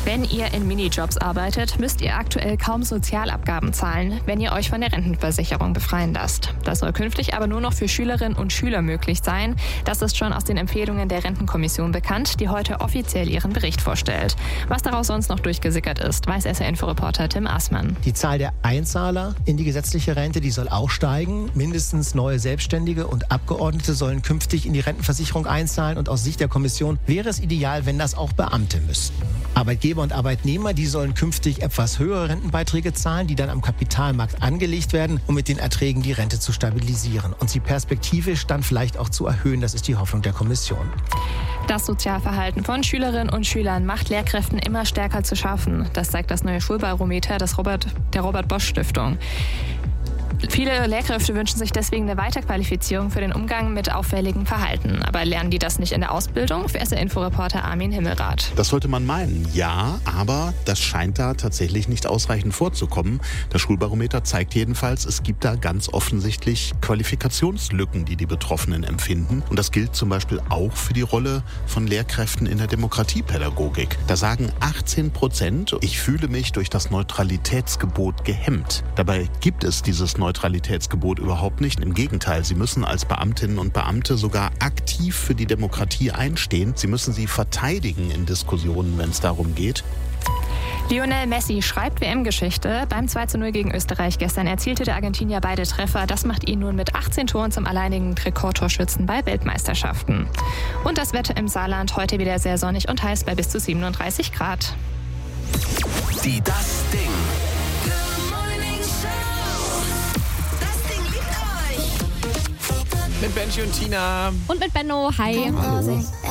Wenn ihr in Minijobs arbeitet, müsst ihr aktuell kaum Sozialabgaben zahlen, wenn ihr euch von der Rentenversicherung befreien lasst. Das soll künftig aber nur noch für Schülerinnen und Schüler möglich sein. Das ist schon aus den Empfehlungen der Rentenkommission bekannt, die heute offiziell ihren Bericht vorstellt. Was daraus sonst noch durchgesickert ist, weiß SR-Info-Reporter Tim Aßmann. Die Zahl der Einzahler in die gesetzliche Rente, die soll auch steigen. Mindestens neue Selbstständige und Abgeordnete sollen künftig in die Rentenversicherung einzahlen. Und aus Sicht der Kommission wäre es ideal, wenn das auch Beamte müssten. Arbeitgeber und Arbeitnehmer, die sollen künftig etwas höhere Rentenbeiträge zahlen, die dann am Kapitalmarkt angelegt werden, um mit den Erträgen die Rente zu stabilisieren und sie perspektivisch dann vielleicht auch zu erhöhen. Das ist die Hoffnung der Kommission. Das Sozialverhalten von Schülerinnen und Schülern macht Lehrkräften immer stärker zu schaffen. Das zeigt das neue Schulbarometer der Robert-Bosch-Stiftung. Viele Lehrkräfte wünschen sich deswegen eine Weiterqualifizierung für den Umgang mit auffälligem Verhalten. Aber lernen die das nicht in der Ausbildung? Für SR-Info-Reporter Armin Himmelrath. Das sollte man meinen, ja, aber das scheint da tatsächlich nicht ausreichend vorzukommen. Das Schulbarometer zeigt jedenfalls, es gibt da ganz offensichtlich Qualifikationslücken, die die Betroffenen empfinden. Und das gilt zum Beispiel auch für die Rolle von Lehrkräften in der Demokratiepädagogik. Da sagen 18%, ich fühle mich durch das Neutralitätsgebot gehemmt. Dabei gibt es dieses Neutralitätsgebot überhaupt nicht. Im Gegenteil, sie müssen als Beamtinnen und Beamte sogar aktiv für die Demokratie einstehen. Sie müssen sie verteidigen in Diskussionen, wenn es darum geht. Lionel Messi schreibt WM-Geschichte. Beim 2:0 gegen Österreich gestern erzielte der Argentinier beide Treffer. Das macht ihn nun mit 18 Toren zum alleinigen Rekordtorschützen bei Weltmeisterschaften. Und das Wetter im Saarland heute wieder sehr sonnig und heiß bei bis zu 37 Grad. Das Ding. Mit Benji und Tina. Und mit Benno. Hi. Hallo.